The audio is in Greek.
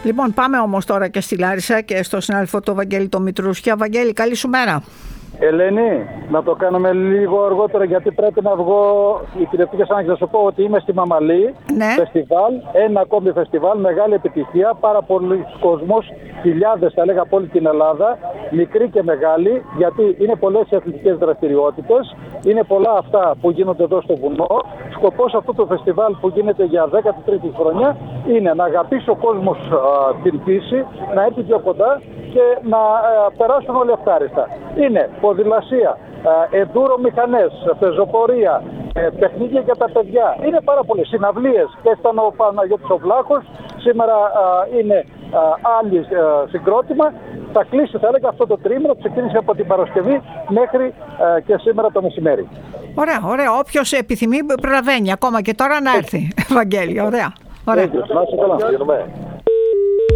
Λοιπόν, πάμε όμως τώρα και στη Λάρισα και στο συνάδελφο του Βαγγέλη το Μητρούσια. Βαγγέλη, καλή σου μέρα. Ελένη, να το κάνουμε λίγο αργότερο γιατί πρέπει να βγω υπηρετικές ανάγκες. Να σου πω ότι είμαι στη Μαμαλή, ναι. Φεστιβάλ, ένα ακόμη φεστιβάλ, μεγάλη επιτυχία, πάρα πολλοί κόσμος, χιλιάδες θα λέγα από όλη την Ελλάδα, μικρή και μεγάλη, γιατί είναι πολλές οι αθλητικές δραστηριότητες, είναι πολλά αυτά που γίνονται εδώ στο βουνό. Σκοπός αυτού του φεστιβάλ που γίνεται για 13η χρονιά είναι να αγαπήσει ο κόσμος την φύση, να έρθει πιο κοντά και να περάσουν όλοι ευχάριστα. Είναι ποδηλασία, εντούρο μηχανές, πεζοπορία, παιχνίδια για τα παιδιά. Είναι πάρα πολλές συναυλίες και ήταν ο Παναγιώτης ο Βλάχος. Σήμερα είναι άλλη συγκρότημα. Θα κλείσει, θα έλεγα, αυτό το τρίμηνο. Ξεκίνησε από την Παρασκευή μέχρι και σήμερα το μεσημέρι. Ωραία, ωραία. Όποιος επιθυμεί προλαβαίνει ακόμα και τώρα να έρθει. Βαγγέλη, ωραία. Ωραία. Να είσαι καλά.